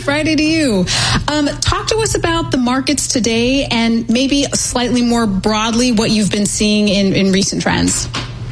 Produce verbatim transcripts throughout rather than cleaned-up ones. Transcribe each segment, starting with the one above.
Friday to you. Um, talk to us about the markets today and maybe slightly more broadly what you've been seeing in, in recent trends.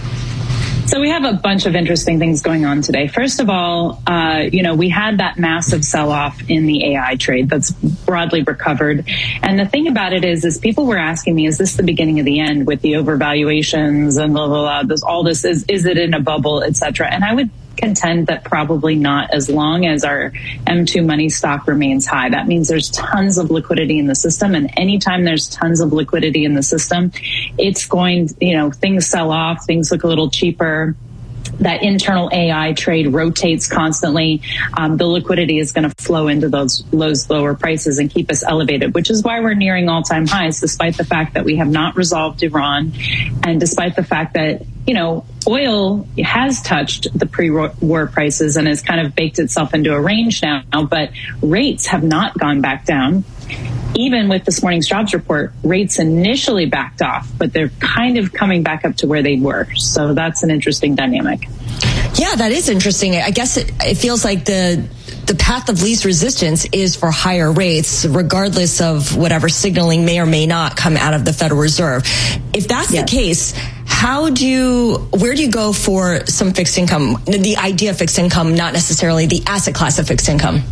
So we have a bunch of interesting things going on today. First of all, uh, you know, we had that massive sell-off in the A I trade that's broadly recovered. And the thing about it is, is people were asking me, is this the beginning of the end with the overvaluations and blah, blah, blah, this, all this, is, is it in a bubble, et cetera? And I would contend that probably not, as long as our M two money stock remains high. That means there's tons of liquidity in the system. And anytime there's tons of liquidity in the system, it's going, you know, things sell off, things look a little cheaper. That internal A I trade rotates constantly. Um, the liquidity is going to flow into those, those lower prices and keep us elevated, which is why we're nearing all-time highs, despite the fact that we have not resolved Iran, and despite the fact that, you know, oil has touched the pre-war prices and has kind of baked itself into a range now, but rates have not gone back down. Even with this morning's jobs report, rates initially backed off, but they're kind of coming back up to where they were. So that's an interesting dynamic. Yeah, that is interesting. I guess it, it feels like the the path of least resistance is for higher rates, regardless of whatever signaling may or may not come out of the Federal Reserve. If that's yes. the case, how do you, where do you go for some fixed income? The idea of fixed income, not necessarily the asset class of fixed income.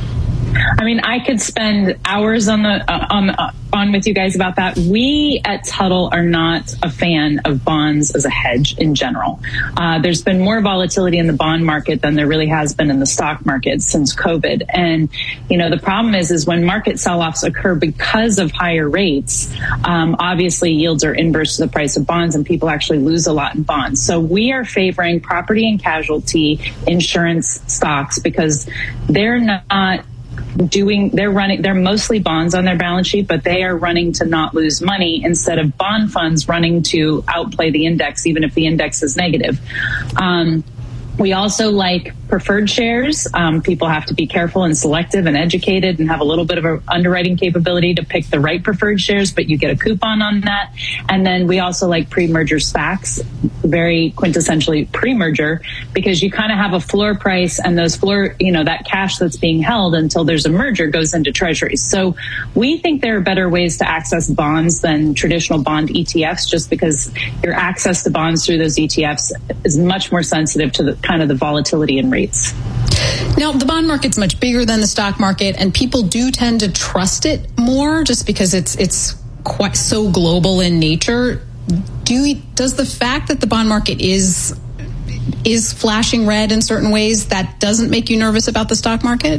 I mean, I could spend hours on the uh, on uh, on with you guys about that. We at Tuttle are not a fan of bonds as a hedge in general. Uh, there's been more volatility in the bond market than there really has been in the stock market since COVID. And, you know, the problem is, is when market sell-offs occur because of higher rates, um, obviously yields are inverse to the price of bonds and people actually lose a lot in bonds. So we are favoring property and casualty insurance stocks because they're not doing, they're running, they're mostly bonds on their balance sheet, but they are running to not lose money instead of bond funds running to outplay the index, even if the index is negative. Um, we also like preferred shares. Um, people have to be careful and selective and educated and have a little bit of an underwriting capability to pick the right preferred shares, but you get a coupon on that. And then we also like pre-merger SPACs, very quintessentially pre-merger, because you kind of have a floor price and those floor, you know, that cash that's being held until there's a merger goes into treasuries. So we think there are better ways to access bonds than traditional bond E T Fs, just because your access to bonds through those E T Fs is much more sensitive to the kind of the volatility in rates. Now, the bond market's much bigger than the stock market, and people do tend to trust it more just because it's it's quite so global in nature. Do you, does the fact that the bond market is is flashing red in certain ways, that doesn't make you nervous about the stock market?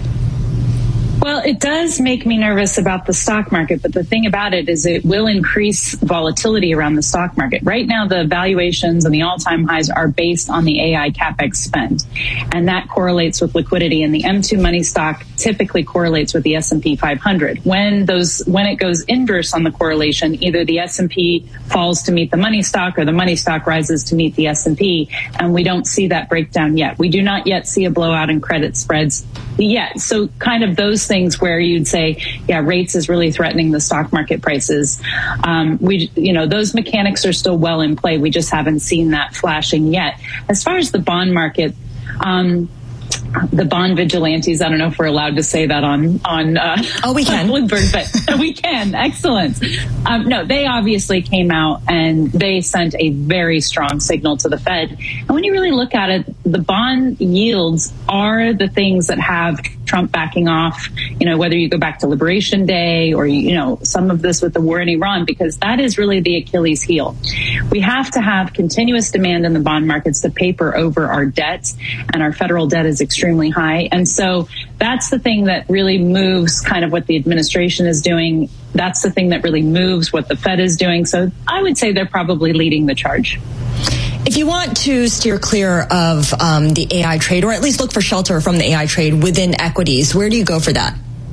Well, it does make me nervous about the stock market, but the thing about it is it will increase volatility around the stock market. Right now, the valuations and the all-time highs are based on the A I CapEx spend, and that correlates with liquidity. And the M two money stock typically correlates with the S and P five hundred. When those, when it goes inverse on the correlation, either the S and P falls to meet the money stock or the money stock rises to meet the S and P, and we don't see that breakdown yet. We do not yet see a blowout in credit spreads yet. So kind of those things where you'd say, yeah, rates is really threatening the stock market prices. Um, we, you know, those mechanics are still well in play. We just haven't seen that flashing yet. As far as the bond market, um, the bond vigilantes, I don't know if we're allowed to say that on, on, uh, oh, we can. Bloomberg, but we can. Excellent. Um, no, they obviously came out and they sent a very strong signal to the Fed. And when you really look at it, the bond yields are the things that have Trump backing off, you know, whether you go back to Liberation Day or, you know, some of this with the war in Iran, because that is really the Achilles heel. We have to have continuous demand in the bond markets to paper over our debt, and our federal debt is extremely high. And so that's the thing that really moves kind of what the administration is doing. That's the thing that really moves what the Fed is doing. So I would say they're probably leading the charge. If you want to steer clear of um, the A I trade, or at least look for shelter from the A I trade within equities, where do you go for that?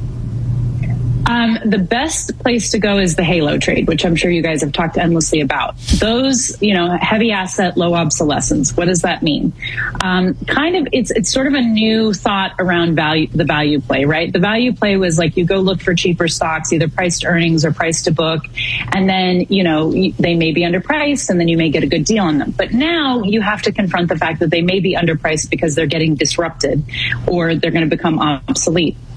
Um, the best place to go is the halo trade, which I'm sure you guys have talked endlessly about. Those, you know, heavy asset, low obsolescence. What does that mean? Um, kind of, it's it's sort of a new thought around value, the value play, right? The value play was like you go look for cheaper stocks, either price to earnings or price to book, and then, you know, they may be underpriced, and then you may get a good deal on them. But now you have to confront the fact that they may be underpriced because they're getting disrupted or they're going to become obsolete.